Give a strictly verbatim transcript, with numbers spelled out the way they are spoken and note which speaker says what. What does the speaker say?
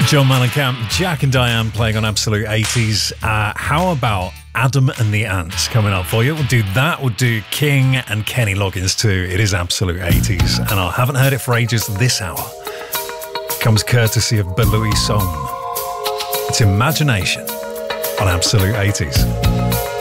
Speaker 1: John Mellencamp, Jack and Diane playing on Absolute eighties. Uh, how about Adam and the Ants coming up for you? We'll do that. We'll do King and Kenny Loggins too. It is Absolute eighties, and I haven't heard it for ages. This hour comes courtesy of Belouis Song. It's Imagination on Absolute eighties.